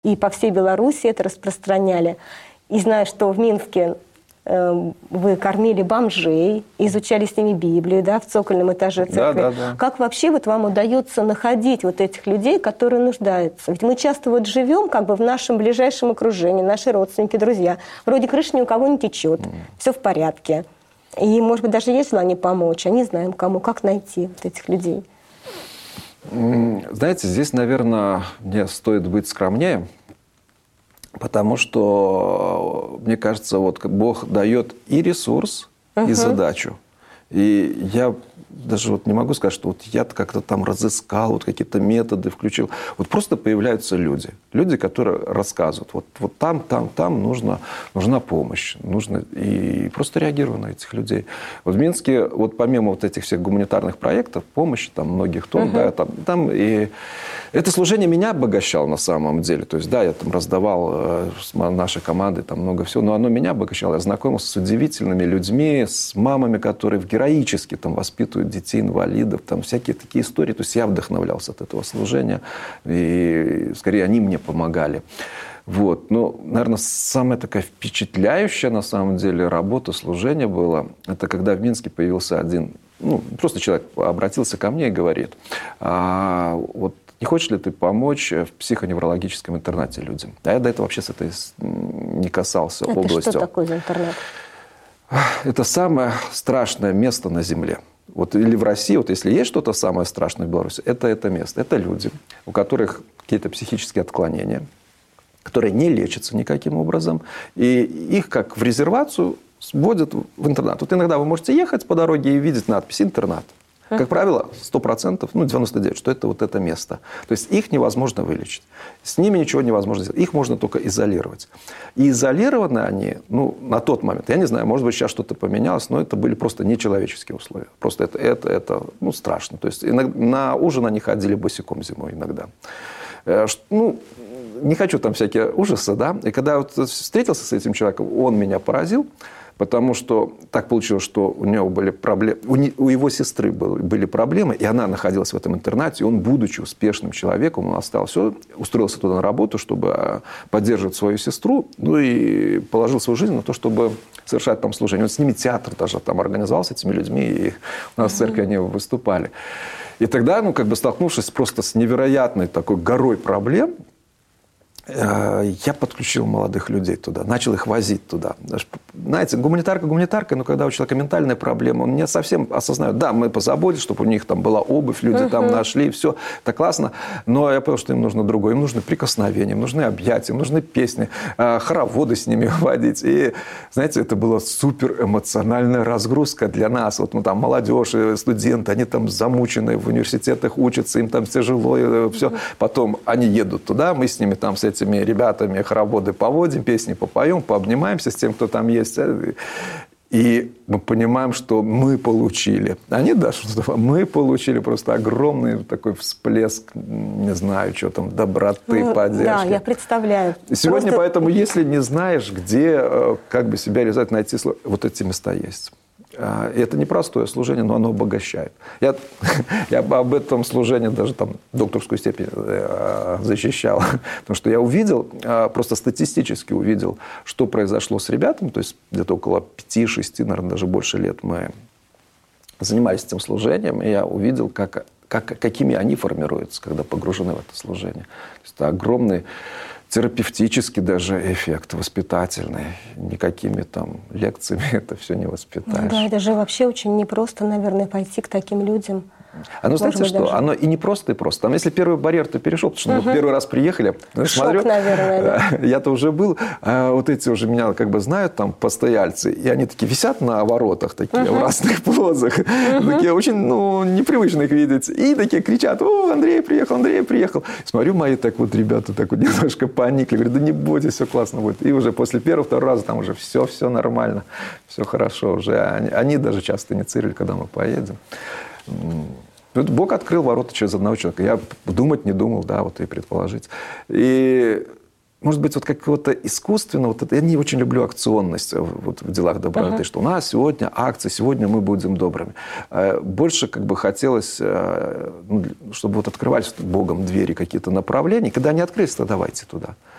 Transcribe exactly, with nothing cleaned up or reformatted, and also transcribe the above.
и по всей Беларуси это распространяли. И знаю, что в Минске э, вы кормили бомжей, изучали с ними Библию, да, в цокольном этаже церкви. Да, да, да. Как вообще вот вам удается находить вот этих людей, которые нуждаются? Ведь мы часто вот живем как бы в нашем ближайшем окружении, наши родственники, друзья. Вроде крыша ни у кого не течет, mm. все в порядке. И, может быть, даже есть желание помочь, а не знаем кому, как найти вот этих людей. Знаете, здесь, наверное, мне стоит быть скромнее, потому что, мне кажется, вот Бог дает и ресурс, uh-huh. и задачу. И я даже вот не могу сказать, что вот я как-то там разыскал, вот какие-то методы включил. Вот просто появляются люди. Люди, которые рассказывают. Вот, вот там, там, там нужно, нужна помощь. Нужно, и просто реагирую на этих людей. Вот в Минске, вот помимо вот этих всех гуманитарных проектов, помощи, там многих тонн, uh-huh. да, там, там и... Это служение меня обогащало на самом деле. То есть, да, я там раздавал э, с нашей командой там много всего, но оно меня обогащало. Я знакомился с удивительными людьми, с мамами, которые героически там воспитывают детей, инвалидов, там всякие такие истории. То есть, я вдохновлялся от этого служения, и скорее они мне помогали. Вот. Ну, наверное, самая такая впечатляющая на самом деле работа, служение было, это когда в Минске появился один, ну, просто человек обратился ко мне и говорит, а, вот, не хочешь ли ты помочь в психоневрологическом интернате людям? А я до этого вообще с этой не касался это областью. Что такое за интернат? Это самое страшное место на Земле. Вот, или в России, вот если есть что-то самое страшное в Беларуси, это это место. Это люди, у которых какие-то психические отклонения, которые не лечатся никаким образом. И их как в резервацию сводят в интернат. Вот иногда вы можете ехать по дороге и видеть надпись «Интернат». Как правило, сто процентов, ну, девяносто девять процентов, что это вот это место. То есть их невозможно вылечить. С ними ничего невозможно сделать. Их можно только изолировать. И изолированы они, ну, на тот момент, я не знаю, может быть, сейчас что-то поменялось, но это были просто нечеловеческие условия. Просто это, это, это ну, страшно. То есть иногда, на ужин они ходили босиком зимой иногда. Ну, не хочу там всякие ужасы, да. И когда я вот встретился с этим человеком, он меня поразил. Потому что так получилось, что у него были проблемы, у, не, у его сестры был, были проблемы, и она находилась в этом интернате. И он, будучи успешным человеком, он остался, устроился туда на работу, чтобы поддерживать свою сестру, ну и положил свою жизнь на то, чтобы совершать там служение. Он с ними театр даже там организовал с этими людьми, и у нас в церкви они выступали. И тогда, ну, как бы столкнувшись просто с невероятной такой горой проблем, я подключил молодых людей туда, начал их возить туда. Знаете, гуманитарка гуманитарка, но когда у человека ментальная проблема, он не совсем осознает. Да, мы позаботились, чтобы у них там была обувь, люди uh-huh. там нашли, все, это классно. Но я понял, что им нужно другое. Им нужны прикосновения, им нужны объятия, им нужны песни, хороводы с ними водить. И, знаете, это была супер эмоциональная разгрузка для нас. Вот мы там молодежь, студенты, они там замучены, в университетах учатся, им там тяжело, и все. Uh-huh. Потом они едут туда, мы с ними там с этими ребятами хороводы поводим, песни попоем, пообнимаемся с тем, кто там есть. И мы понимаем, что мы получили. Они, да, что мы получили просто огромный такой всплеск, не знаю, что там, доброты, ну, поддержки. Да, я представляю. Сегодня просто... поэтому, если не знаешь, где как бы себя реализовать, найти, вот эти места есть. И это непростое служение, но оно обогащает. Я, я об этом служении даже там докторскую степень защищал. Потому что я увидел, просто статистически увидел, что произошло с ребятами. То есть где-то около пяти-шести, наверное, даже больше лет мы занимались этим служением. И я увидел, как, как, какими они формируются, когда погружены в это служение. То есть это огромный терапевтический даже эффект, воспитательный. Никакими там лекциями это все не воспитаешь. Ну, да, это же вообще очень непросто, наверное, пойти к таким людям. Оно, знаете что, даже... оно и не просто, и просто. Там, если первый барьер ты перешел, потому что угу. мы первый раз приехали, ну, шок, смотрю, наверное, да. Я-то уже был, а вот эти уже меня как бы знают, там, постояльцы, и они такие висят на воротах, такие, угу. в разных позах, угу. такие очень, ну, непривычно их видеть, и такие кричат: о, Андрей приехал, Андрей приехал. Смотрю, мои так вот ребята так вот немножко поникли, говорят: да не бойтесь, все классно будет. И уже после первого, второго раза там уже все, все нормально, все хорошо уже. Они, они даже часто инициировали, когда мы поедем. Бог открыл ворота через одного человека. Я думать не думал, да, вот и предположить. И может быть, вот какого-то искусственного, вот это, я не очень люблю акционность вот, в делах доброты, uh-huh. что у нас сегодня акция, сегодня мы будем добрыми. Больше как бы хотелось, ну, чтобы вот открывались Богом двери какие-то направления, когда они открылись, то давайте туда.